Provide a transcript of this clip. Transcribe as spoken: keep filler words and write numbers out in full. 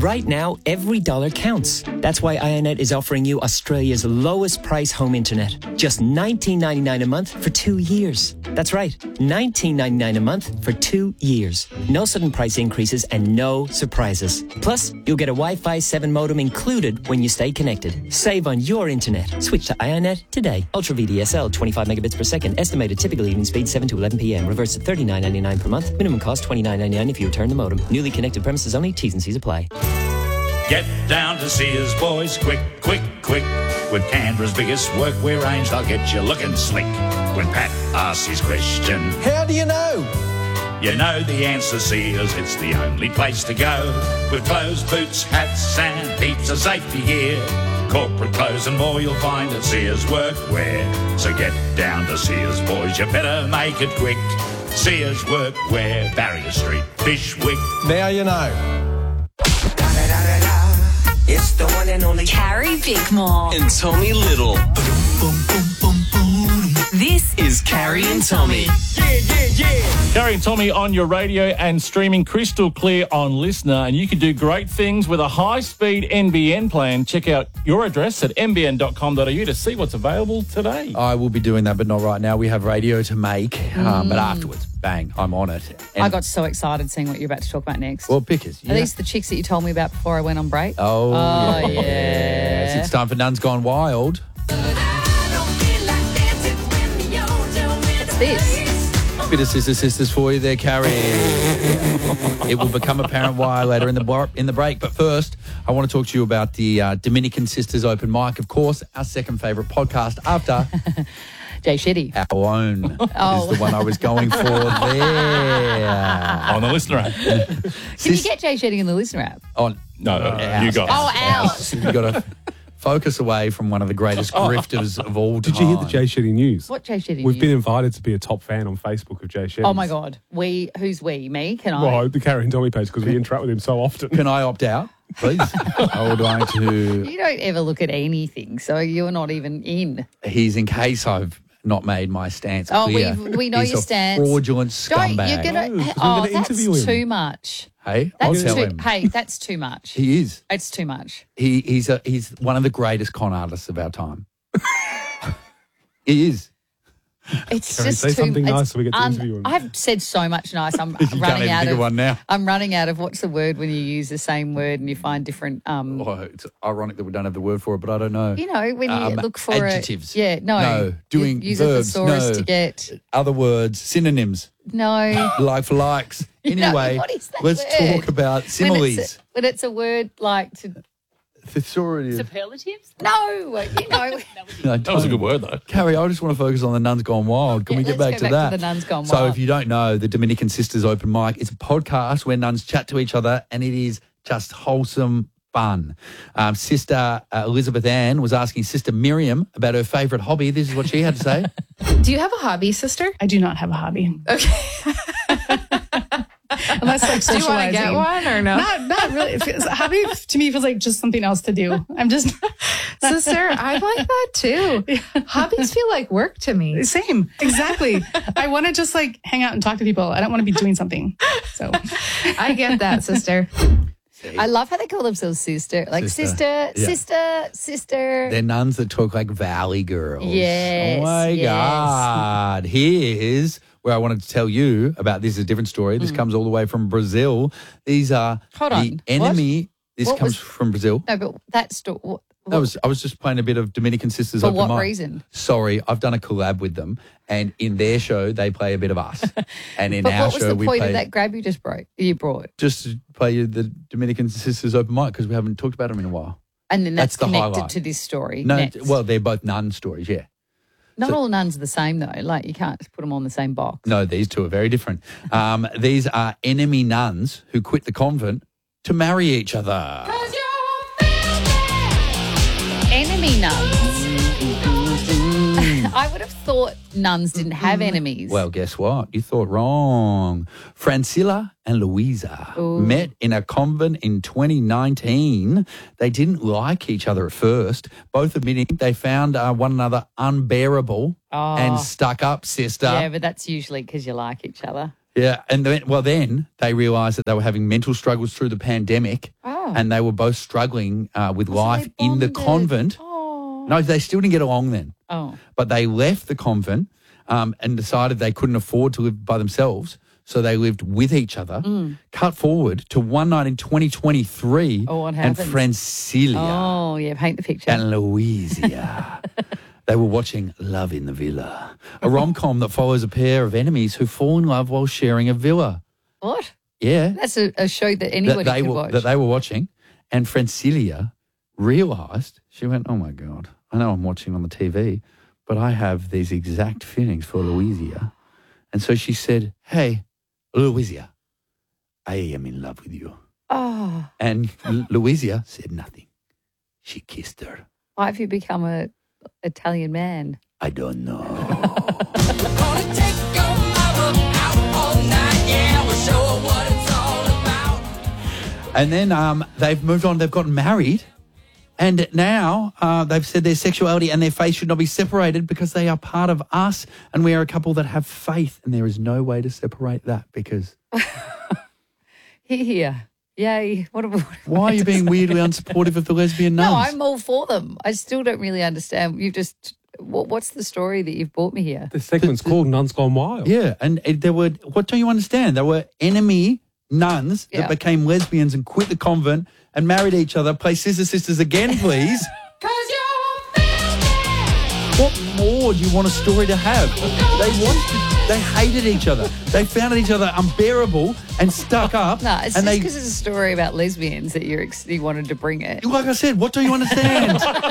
Right now, every dollar counts. That's why Ionet is offering you Australia's lowest price home internet. Just nineteen ninety-nine a month for two years. That's right, nineteen ninety-nine a month for two years. No sudden price increases and no surprises. Plus, you'll get a Wi-Fi seven modem included when you stay connected. Save on your internet. Switch to Ionet today. Ultra V D S L, twenty-five megabits per second. Estimated typical evening speed seven to eleven p.m. Reverse at thirty-nine ninety-nine per month. Minimum cost twenty-nine ninety-nine if you return the modem. Newly connected premises only. T's and C's apply. Get down to Sears, boys, quick, quick, quick. With Canberra's biggest workwear range, they'll get you looking slick. When Pat asks his question, how do you know? You know the answer, Sears, it's the only place to go. With clothes, boots, hats and heaps of safety gear. Corporate clothes and more you'll find at Sears Workwear. So get down to Sears, boys, you better make it quick. Sears Workwear, Barrier Street, Bishwick. Now you know. It's the one and only Carrie Bickmore and Tommy Little. This is Carrie and Tommy. Yeah, yeah, yeah. Carrie and Tommy on your radio and streaming crystal clear on Listener. And you can do great things with a high-speed N B N plan. Check out your address at n b n dot com dot a u to see what's available today. I will be doing that, but not right now. We have radio to make, mm. um, but afterwards, bang, I'm on it. And I got so excited seeing what you're about to talk about next. Well, pickers. Yeah. Are these the chicks that you told me about before I went on break? Oh, oh yes. yeah. It's time for Nuns Gone Wild. What's this? Bit of Sister Sisters for you there, Carrie. It will become apparent why later in the bar, in the break. But first, I want to talk to you about the uh, Dominican Sisters Open Mic. Of course, our second favourite podcast after... Jay Shetty. Our own oh. is the one I was going for there. On the Listener app. Can Sis- you get Jay Shetty in the Listener app? On No, uh, you got Oh, ours. You've got to focus away from one of the greatest grifters of all time. Did you hear the Jay Shetty news? What Jay Shetty We've news? been invited to be a top fan on Facebook of Jay Shetty. Oh, my God. We? Who's we? Me? Can I? Well, the Carrie and Tommy page, because we interact with him so often. Can I opt out, please? I would like to... You don't ever look at anything, so you're not even in. He's in case I've not made my stance oh, clear. we we know He's your a stance. fraudulent scumbag. Don't, you're gonna, No, 'cause oh, we're gonna that's interview him. too much. Hey, That's I'll tell too, him. Hey, that's too much. He is. It's too much. He he's a he's one of the greatest con artists of our time. He is. It's Carrie, just say too something it's nice so we get to un- interview him. I've said so much nice. I'm You can't running even out think of, of one now. I'm running out of what's the word when you use the same word and you find different. Um, Oh, it's ironic that we don't have the word for it, but I don't know. you know when you Um, look for adjectives. it. Yeah, no, No, doing you, use verbs, a thesaurus no. to get Other words, synonyms, no. like for likes. No, Anyway, what is that let's word? talk about When similes. it's, a, when it's a word like to Thesaurus. Superlatives? no, you know. No, That was a good word, though. Carrie, I just want to focus on the Nuns Gone Wild. Can Yeah, we get let's back go to back that? to the Nuns Gone So Wild. if you don't know, the Dominican Sisters Open Mic, it's a podcast where nuns chat to each other and it is just wholesome fun. Um, Sister uh, Elizabeth Ann was asking Sister Miriam about her favourite hobby. This is what she had to say. Do you have a hobby, sister? I do not have a hobby. Okay. Unless like socializing. Do you want to get one or no? Not, not really. It feels, a hobby to me feels like just something else to do. I'm just... Sister, I like that too. Yeah. Hobbies feel like work to me. Same. Exactly. I want to just like hang out and talk to people. I don't want to be doing something. So I get that, sister. I love how they call themselves sister, like sister, Sister, sister, yeah. sister. They're nuns that talk like valley girls. Yes, Oh my yes. God. Here's where I wanted to tell you about this is a different story. This Mm. comes all the way from Brazil. These are Hold the on. enemy. What? This What comes was- from Brazil. No, but that's sto- what, I was I was just playing a bit of Dominican Sisters for Open what Mic. reason? Sorry, I've done a collab with them, and in their show they play a bit of us, and in But our what was show the we point play of that grab you just brought? You brought, just to play the Dominican Sisters Open Mic because we haven't talked about them in a while. and then that's, That's the connected highlight. to this story. No, next. well they're both nun stories, yeah. not so- all nuns are the same though. Like you can't just put them on the same box. No, these two are very different. Um, these are enemy nuns who quit the convent to marry each other. Enemy nuns. I would have thought nuns didn't have enemies. Well, guess what? You thought wrong. Francilla and Louisa Ooh. met in a convent in twenty nineteen. They didn't like each other at first, both admitting they found uh, one another unbearable Oh. and stuck up, sister. yeah, but that's usually because you like each other. Yeah, and then, well, then they realised that they were having mental struggles through the pandemic. Oh. and they were both struggling uh, with Oh, so life they in the bonded. convent. Oh. No, they still didn't get along then. Oh. But they left the convent um, and decided they couldn't afford to live by themselves, so they lived with each other. Mm. Cut forward to one night in twenty twenty-three, Oh, what and happened? Francilia Oh, yeah, paint the picture. and Louisia. They were watching Love in the Villa, a rom-com that follows a pair of enemies who fall in love while sharing a villa. What? Yeah. That's a, a show that anybody that they could were watch. that they were watching, and Francilia realised, she went, "Oh my God, I know I'm watching on the T V, but I have these exact feelings for Louisia," and so she said, "Hey, Louisia, I am in love with you," oh, and L- Louisia said nothing. She kissed her. why have you become a Italian man? I don't know. And then um, they've moved on. They've gotten married. And now uh, they've said their sexuality and their faith should not be separated because they are part of us and we are a couple that have faith. And there is no way to separate that because... Here. Yay. What a, what a Why are you being weirdly unsupportive of the lesbian nuns? No, I'm all for them. I still don't really understand. You've just... What, what's the story that you've brought me here? The segment's called Nuns Gone Wild. Yeah, and it, there were... What don't you understand? There were enemy nuns that Yeah. became lesbians and quit the convent and married each other. Play Scissor Sisters again, please. What more do you want a story to have? They wanted, they hated each other. They found each other unbearable and stuck up. No, it's and just they, because it's a story about lesbians that you're ex- you wanted to bring it. like I said, what do you understand?